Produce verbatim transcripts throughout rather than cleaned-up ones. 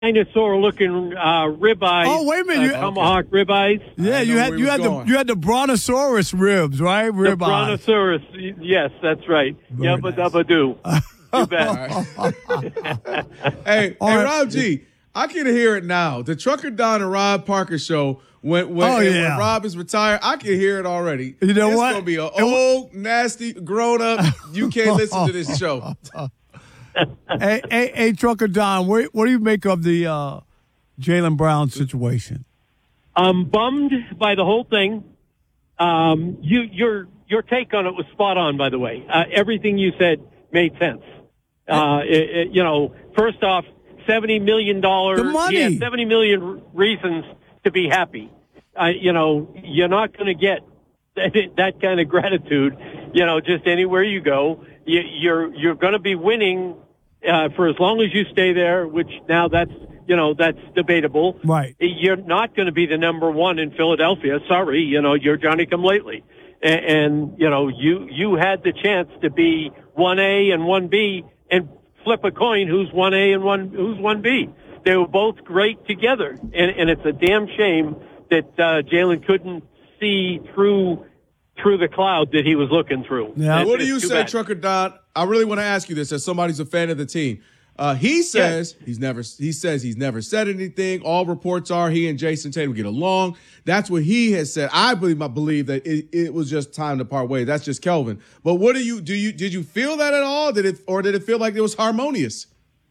dinosaur-looking uh, ribeyes. Oh, wait a minute. Uh, tomahawk okay. ribeyes. Yeah, you had you had going. the you had the brontosaurus ribs, right? Rib the brontosaurus. Yes, that's right. Yabba nice. Dabba doo. You bet. hey, hey, right. Rob G. I can hear it now. The Trucker Don and Rob Parker show. When when, oh, yeah. when Rob is retired, I can hear it already. You know it's what? It's gonna be an old, nasty, grown up. You can't listen to this show. hey, hey, hey, Trucker Don, what, what do you make of the uh, Jaylen Brown situation? I'm bummed by the whole thing. Um, you, your your take on it was spot on, by the way. Uh, everything you said made sense. Uh, it, it, you know, first off, seventy million dollars. The money. He had seventy million reasons to be happy. Uh, you know, you're not going to get that, that kind of gratitude, you know, just anywhere you go. You, you're you're going to be winning uh, for as long as you stay there, which now that's, you know, that's debatable. Right. You're not going to be the number one in Philadelphia. Sorry, you know, you're Johnny-come-lately. And, and, you know, you, you had the chance to be one A and one B and flip a coin who's one A and one who's one B. They were both great together, and, and it's a damn shame that uh, Jaylen couldn't see through through the cloud that he was looking through. Yeah. It, what do you say, bad. Trucker Don? I really want to ask you this as somebody who's a fan of the team. Uh, he says yes. he's never. He says he's never said anything. All reports are he and Jason Tatum get along. That's what he has said. I believe. I believe that it, it was just time to part ways. That's just Kelvin. But what do you do? You did you feel that at all? Did it or did it feel like it was harmonious?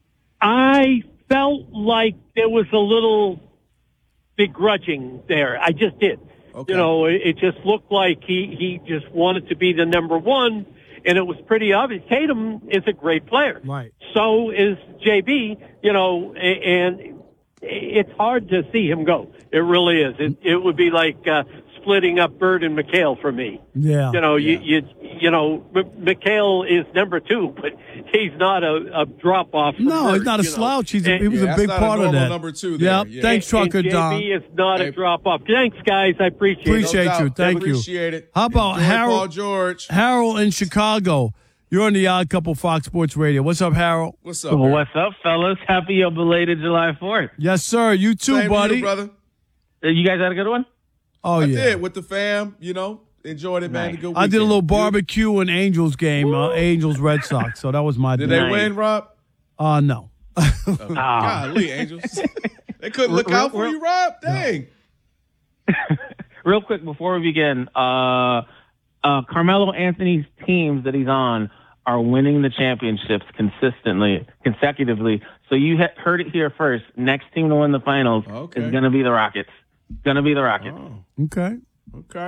I felt like there was a little begrudging there. I just did. Okay. You know, it, it just looked like he, he just wanted to be the number one, and it was pretty obvious. Tatum is a great player. Right. So is J B, you know, and it's hard to see him go. It really is. It, it would be like uh, splitting up Bird and McHale for me. Yeah. You know, yeah. you, you you know, McHale is number two, but he's not a, a drop off. No, Bird, he's not a slouch. He's a, he was yeah, a big part a of that. Number two. There. Yep. Yeah. Thanks, Trucker Don. J B is not hey. a drop off. Thanks, guys. I appreciate, appreciate it. Appreciate you. Thank you. Appreciate it. How about Enjoy Harold? Paul George. Harold in Chicago. You're on the Odd Couple Fox Sports Radio. What's up, Harold? What's up? Well, man? what's up, fellas? Happy belated July fourth. Yes, sir. You too, Same buddy. To you, brother. You guys had a good one? Oh, I yeah. I did with the fam. You know, enjoyed it, man. Nice. A good I did a little Dude. barbecue and Angels game, uh, Angels Red Sox. So that was my. Did day. they Nice. win, Rob? Uh no. Oh, golly, Angels. They couldn't look Real- out for real- you, Rob. Dang. Real quick before we begin, uh, uh, Carmelo Anthony's teams that he's on are winning the championships consistently, consecutively. So you ha- heard it here first. Next team to win the finals Okay. is going to be the Rockets. Going to be the Rockets. Oh, Okay. okay.